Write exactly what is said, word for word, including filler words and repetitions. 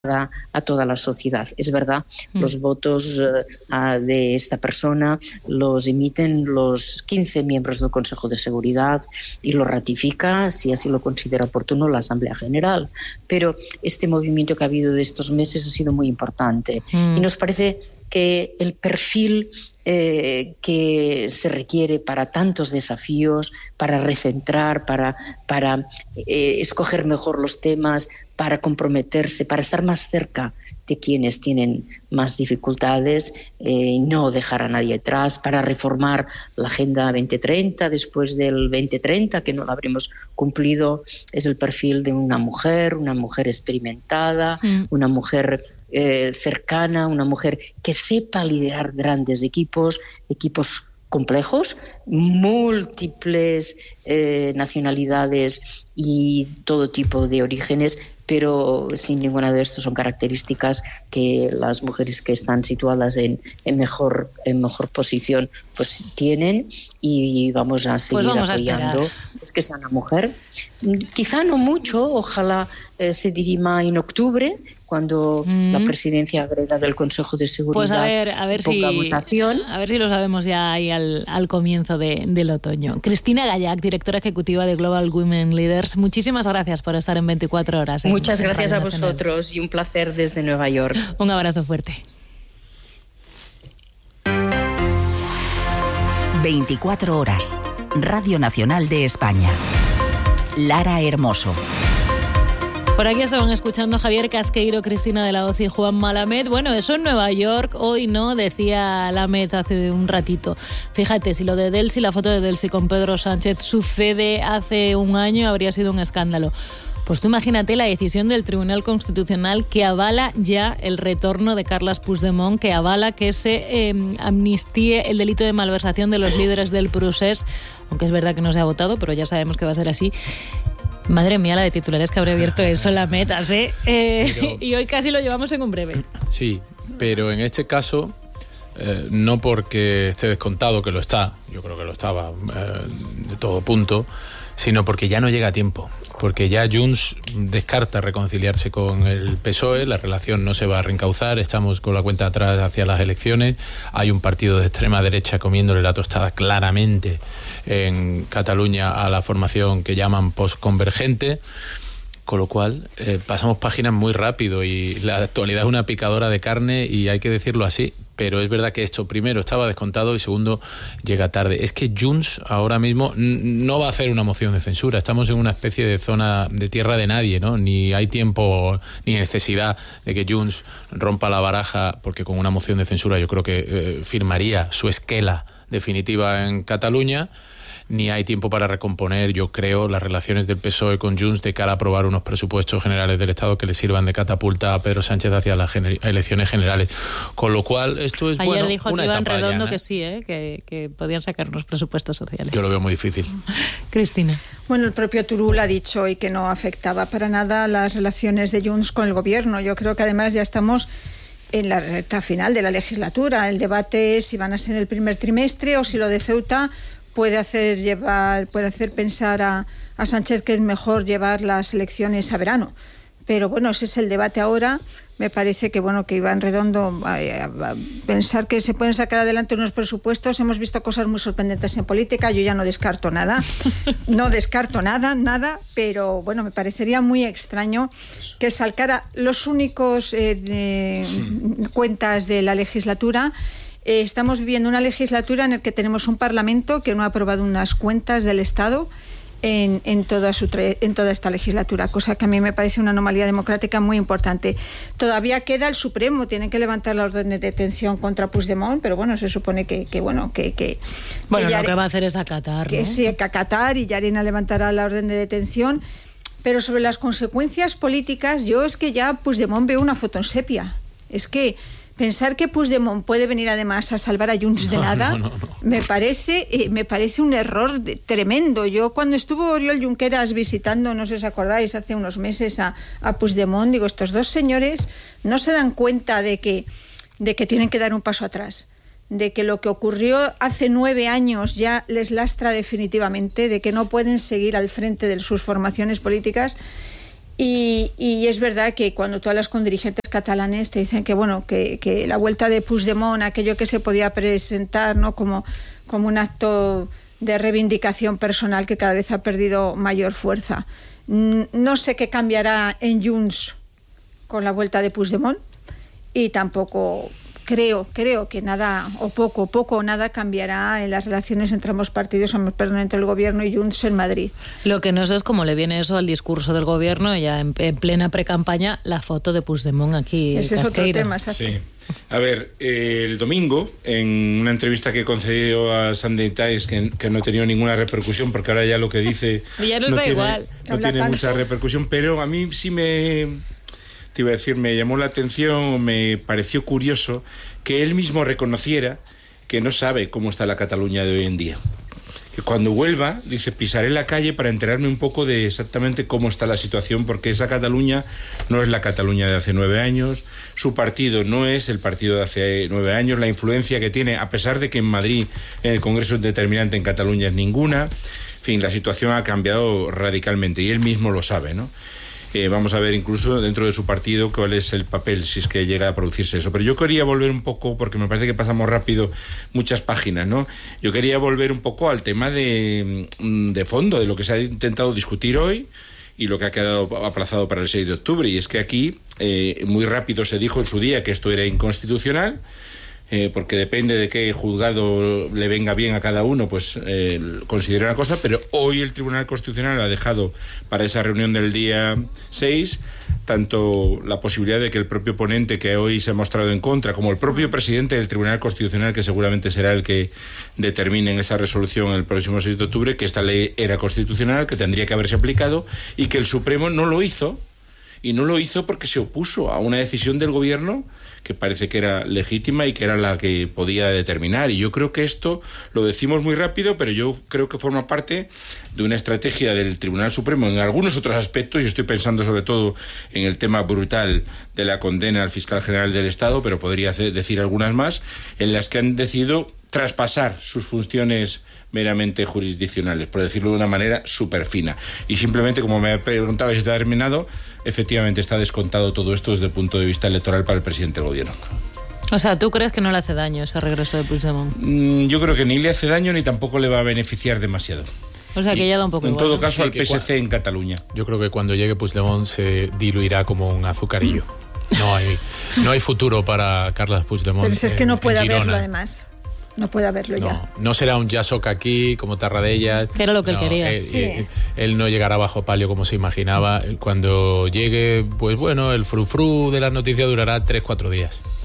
a toda la sociedad. Es verdad, mm. los votos uh, de esta persona los emiten los quince miembros del Consejo de Seguridad y lo ratifica, si así lo considera oportuno, la Asamblea General. Pero este movimiento que ha habido de estos meses ha sido muy importante mm. y nos parece que el perfil eh, que se requiere para tantos desafíos, para recentrar, para, para eh, escoger mejor los temas, para comprometerse, para estar más cerca de quienes tienen más dificultades y eh, no dejar a nadie atrás, para reformar la Agenda veinte treinta después del veinte treinta, que no la habremos cumplido. Es el perfil de una mujer, una mujer experimentada, mm. una mujer eh, cercana, una mujer que sepa liderar grandes equipos, equipos complejos, múltiples eh, nacionalidades y todo tipo de orígenes, pero sin ninguna de estas son características que las mujeres que están situadas en, en, mejor, en mejor posición pues tienen, y vamos a seguir pues vamos apoyando. A es que sea una mujer, quizá no mucho, ojalá eh, se dirima en octubre, cuando mm. la presidencia grega del Consejo de Seguridad pues a ver, a ver ponga si, votación. A ver si lo sabemos ya ahí al, al comienzo de, del otoño. Cristina Gallac, directora ejecutiva de Global Women Leaders, muchísimas gracias por estar en veinticuatro horas. En, Muchas en gracias Radio a Nacional. vosotros y un placer desde Nueva York. Un abrazo fuerte. veinticuatro horas. Radio Nacional de España. Lara Hermoso. Por aquí estaban escuchando Javier Casqueiro, Cristina de la Hoz y Juan Malamed. Bueno, eso en Nueva York, hoy no, decía Lamed hace un ratito. Fíjate, si lo de Delcy, la foto de Delcy con Pedro Sánchez sucede hace un año, habría sido un escándalo. Pues tú imagínate la decisión del Tribunal Constitucional que avala ya el retorno de Carles Puigdemont, que avala que se eh, amnistíe el delito de malversación de los líderes del procés, aunque es verdad que no se ha votado, pero ya sabemos que va a ser así. Madre mía, la de titulares que habré abierto eso, la meta, ¿eh? eh pero, y hoy casi lo llevamos en un breve. Sí, pero en este caso, eh, no porque esté descontado, que lo está, yo creo que lo estaba eh, de todo punto, sino porque ya no llega a tiempo. Porque ya Junts descarta reconciliarse con el P S O E, la relación no se va a reencauzar, estamos con la cuenta atrás hacia las elecciones, hay un partido de extrema derecha comiéndole la tostada claramente en Cataluña a la formación que llaman postconvergente, con lo cual eh, pasamos páginas muy rápido y la actualidad es una picadora de carne y hay que decirlo así, pero es verdad que esto primero estaba descontado y segundo llega tarde. Es que Junts ahora mismo no va a hacer una moción de censura, estamos en una especie de zona de tierra de nadie, ¿no? Ni hay tiempo ni necesidad de que Junts rompa la baraja, porque con una moción de censura yo creo que eh, firmaría su esquela definitiva en Cataluña. Ni hay tiempo para recomponer, yo creo, las relaciones del P S O E con Junts de cara a aprobar unos presupuestos generales del Estado que le sirvan de catapulta a Pedro Sánchez hacia las gener- elecciones generales. Con lo cual, esto es Ayer bueno, dijo una Iván etapa Redondo llana. que sí, ¿eh? que, que podían sacar unos presupuestos sociales. Yo lo veo muy difícil. Cristina. Bueno, el propio Turull ha dicho hoy que no afectaba para nada las relaciones de Junts con el gobierno. Yo creo que además ya estamos en la recta final de la legislatura. El debate es si van a ser en el primer trimestre o si lo de Ceuta puede hacer llevar, puede hacer pensar a, a Sánchez que es mejor llevar las elecciones a verano. Pero bueno, ese es el debate ahora. Me parece que bueno que Iván Redondo a, a, a pensar que se pueden sacar adelante unos presupuestos. Hemos visto cosas muy sorprendentes en política. Yo ya no descarto nada, no descarto nada, nada. Pero bueno, me parecería muy extraño que salcara los únicos eh, de, cuentas de la legislatura. Eh, estamos viviendo una legislatura en la que tenemos un Parlamento que no ha aprobado unas cuentas del Estado en, en, toda su tre- en toda esta legislatura, cosa que a mí me parece una anomalía democrática muy importante. Todavía queda el Supremo, tienen que levantar la orden de detención contra Puigdemont, pero bueno, se supone que, que bueno, que... que bueno, que lo Yare- que va a hacer es acatar, que ¿no? sí, que acatar, y Llarena levantará la orden de detención. Pero sobre las consecuencias políticas, yo es que ya Puigdemont veo una foto en sepia. Es que pensar que Puigdemont puede venir además a salvar a Junts de No, nada, no, no, no. me parece eh, me parece un error de, tremendo. Yo cuando estuvo Oriol Junqueras visitando, no sé si os acordáis, hace unos meses a, a Puigdemont, digo, estos dos señores no se dan cuenta de que, de que tienen que dar un paso atrás, de que lo que ocurrió hace nueve años ya les lastra definitivamente, de que no pueden seguir al frente de sus formaciones políticas. Y, y es verdad que cuando tú hablas con dirigentes catalanes te dicen que bueno que, que la vuelta de Puigdemont, aquello que se podía presentar, ¿no?, como, como un acto de reivindicación personal, que cada vez ha perdido mayor fuerza. No sé qué cambiará en Junts con la vuelta de Puigdemont, y tampoco creo, creo que nada o poco, poco o nada cambiará en las relaciones entre ambos partidos, perdón, entre el gobierno y Junts en Madrid. Lo que no sé es cómo le viene eso al discurso del gobierno, ya en, en plena precampaña, la foto de Puigdemont aquí. Ese es otro tema, exacto. Sí. A ver, eh, el domingo, en una entrevista que concedió a Sunday Times, que, que no ha tenido ninguna repercusión, porque ahora ya lo que dice ya nos no da tiene, igual. no tiene mucha repercusión, pero a mí sí me... Te iba a decir, me llamó la atención, me pareció curioso que él mismo reconociera que no sabe cómo está la Cataluña de hoy en día. Que cuando vuelva, dice, pisaré la calle para enterarme un poco de exactamente cómo está la situación, porque esa Cataluña no es la Cataluña de hace nueve años, su partido no es el partido de hace nueve años, la influencia que tiene, a pesar de que en Madrid en el Congreso es determinante, en Cataluña es ninguna. En fin, la situación ha cambiado radicalmente y él mismo lo sabe, ¿no? Eh, vamos a ver incluso dentro de su partido cuál es el papel, si es que llega a producirse eso. Pero yo quería volver un poco, porque me parece que pasamos rápido muchas páginas, ¿no? Yo quería volver un poco al tema de, de fondo, de lo que se ha intentado discutir hoy y lo que ha quedado aplazado para el seis de octubre. Y es que aquí eh, muy rápido se dijo en su día que esto era inconstitucional, Eh, porque depende de qué juzgado le venga bien a cada uno, pues eh, considera una cosa, pero hoy el Tribunal Constitucional ha dejado para esa reunión del día seis tanto la posibilidad de que el propio ponente, que hoy se ha mostrado en contra, como el propio presidente del Tribunal Constitucional, que seguramente será el que determine en esa resolución el próximo seis de octubre, que esta ley era constitucional, que tendría que haberse aplicado, y que el Supremo no lo hizo, y no lo hizo porque se opuso a una decisión del gobierno que parece que era legítima y que era la que podía determinar. Y yo creo que esto lo decimos muy rápido, pero yo creo que forma parte de una estrategia del Tribunal Supremo en algunos otros aspectos, y estoy pensando sobre todo en el tema brutal de la condena al fiscal general del Estado, pero podría hacer, decir algunas más, en las que han decidido traspasar sus funciones meramente jurisdiccionales, por decirlo de una manera súper fina. Y simplemente, como me preguntaba si está terminado, efectivamente está descontado todo esto desde el punto de vista electoral para el presidente del gobierno. O sea, ¿tú crees que no le hace daño ese regreso de Puigdemont? Mm, yo creo que ni le hace daño ni tampoco le va a beneficiar demasiado. O sea, que y, ya da un poco en igual, todo ¿no? caso, Sí, al que P S C cua- en Cataluña. Yo creo que cuando llegue Puigdemont se diluirá como un azucarillo. No hay, no hay futuro para Carles Puigdemont. Pero si es que en- no en puede Girona. haberlo, además. No puede haberlo No, ya. no será un Yasok aquí como Tarradellas. Que era lo que él No, quería. Él, Sí. él- él no llegará bajo palio como se imaginaba. Cuando llegue, pues bueno, el frufru de las noticias durará tres, cuatro días.